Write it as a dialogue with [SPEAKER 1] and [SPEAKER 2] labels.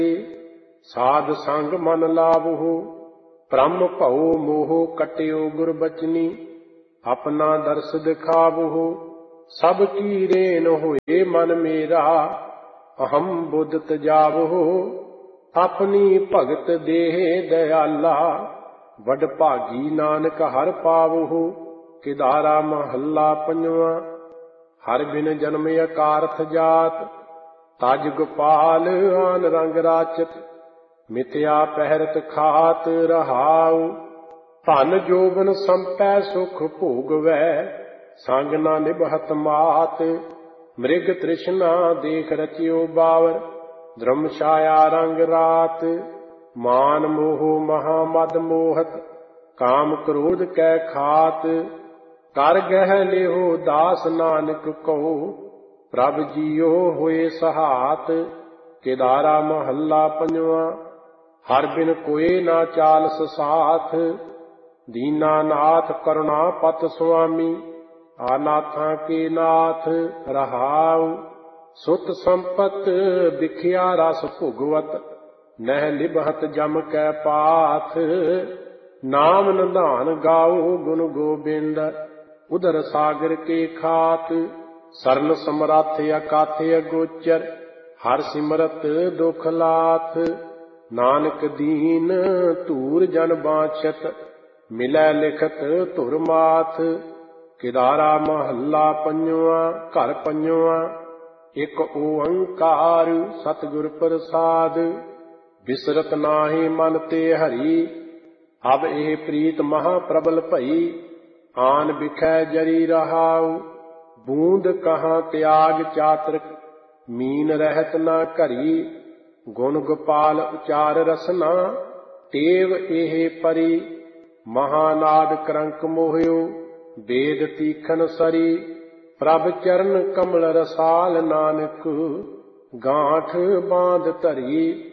[SPEAKER 1] ਸਾਧ ਸੰਗ ਮਨ ਲਾਵਹੁ, ਭ੍ਰਮ ਭਉ ਮੋਹ ਕਟਿਓ ਗੁਰਬਚਨੀ। ਆਪਣਾ ਦਰਸ ਦਿਖਾਵਹੁ, ਸਭ ਕੀ ਰੇਨ ਹੋਏ ਮਨ ਮੇਰਾ। ਅਹੰ ਬੁੱਧ ਤਜਾਵਹੁ, ਆਪਣੀ ਭਗਤ ਦੇਹ ਦਇਆਲਾ। ਵਡ ਭਾਗੀ ਨਾਨਕ ਹਰਿ ਪਾਵਹੁ, ਕਿਦਾਰਾ ਮਹੱਲਾ ਪੰਜਵਾਂ। ਹਰਿ ਬਿਨ ਜਨਮ ਅਕਾਰਥ ਜਾਤ, ਤਜ ਗੋਪਾਲ ਆਨ ਰੰਗ ਰਾਚਤ। ਮਿਥਿਆ ਪਹਿਰਤ ਖਾਤ ਰਹਾਉ, ਧਨ ਜੋਬਨ ਸੰਪੈ ਸੁਖ ਭੋਗਵੈ। ਸੰਗ ਨਾ ਨਿਭਤ ਮਾਤ, ਮ੍ਰਿਗ ਤ੍ਰਿਸ਼ਨਾ ਦੇਖ ਰਚਿਓ ਬਾਵਰ। ਧਰਮ ਛਾਇਆ ਰੰਗ ਰਾਤ, ਮਾਨ ਮੋਹ ਮਹਾ ਮਦ ਮੋਹਤ। ਕਾਮ ਕ੍ਰੋਧ ਕੈ ਖਾਤ, ਕਰ ਗਹਿ ਲਿਓ ਦਾਸ ਨਾਨਕ ਕਉ। ਪ੍ਰਭ ਜੀਓ ਹੋਏ ਸਹਾਤ, ਕੇਦਾਰਾ ਮਹੱਲਾ ਪੰਜਵਾਂ। ਹਰਿ ਬਿਨ ਕੋਇ ਨਾ ਚਾਲਸ ਸਾਥ, ਦੀਨਾ ਨਾਥ ਕਰੁਣਾ ਪਤ ਸੁਆਮੀ। ਆਨਾਥਾਂ ਕੇ ਨਾਥ ਰਹਾਉ, ਸੁਤ ਸੰਪਤ ਬਿਖਿਆ ਰਸ ਭੁਗਵਤ। ਨਹਿ ਲਿਭਤ ਜਮ ਕੈ ਪਾਥ, ਨਾਮ ਨਿਧਾਨ ਗਾਓ ਗੁਣ ਗੋਬਿੰਦ। ਉਦਰ ਸਾਗਰ ਕੇ ਖਾਤ, ਸਰਨ ਸਮਰੱਥ ਅਕਾਥ ਅਗੋਚਰ। ਹਰਿ ਸਿਮਰਤ ਦੁਖ ਲਾਥ, ਨਾਨਕ ਦੀਨ ਧੂਰ ਜਨ ਬਾਛਤ। ਮਿਲੈ ਲਿਖਤ ਧੁਰ ਮਾਥ, ਕੇਦਾਰਾ ਮਹੱਲਾ ਪੰਜਵਾਂ। ਘਰ ਪੰਜਵਾਂ। ਇਕ ਓੰਕਾਰ ਸਤਿਗੁਰ ਪ੍ਰਸਾਦ, ਬਿਸਰਤ ਨਾਹੀ ਮਨ ਤੇ ਹਰੀ। ਅਬ ਇਹ ਪ੍ਰੀਤ ਮਹਾ ਪ੍ਰਬਲ ਭਈ, ਆਨ ਬਿਖੈ ਜਰੀ ਰਹਾਉ। ਬੂੰਦ ਕਹਾਂ ਤਿਆਗ ਚਾਤ੍ਰਿਕ, ਮੀਨ ਰਹਿਤ ਨਾ ਘਰੀ। ਗੁਣ ਗੋਪਾਲ ਉਚਾਰ ਰਸਨਾ, ਟੇਵ ਇਹ ਪਰੀ। ਮਹਾਨਾਦ ਕਰੰਕ ਮੋਹਿਓ, ਵੇਦ ਤੀਖਨ ਸਰੀ। ਪ੍ਰਭ ਚਰਨ ਕਮਲ ਰਸਾਲ ਨਾਨਕ, ਗਾਂਠ ਬਾਂਧ ਧਰੀ।